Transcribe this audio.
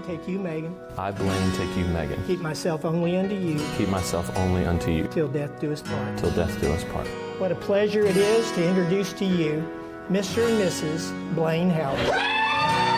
take you, Megan. I, Blaine, take you, Megan. Keep myself only unto you. Keep myself only unto you. Till death do us part. Till death do us part. What a pleasure it is to introduce to you Mr. and Mrs. Blaine Howard.